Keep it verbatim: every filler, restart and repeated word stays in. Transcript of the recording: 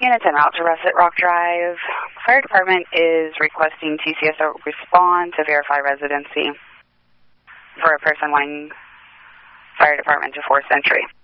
Unit ten out to Russet Rock Drive. Fire Department is requesting T C S O respond to verify residency for a person wanting Fire Department to Fourth Century.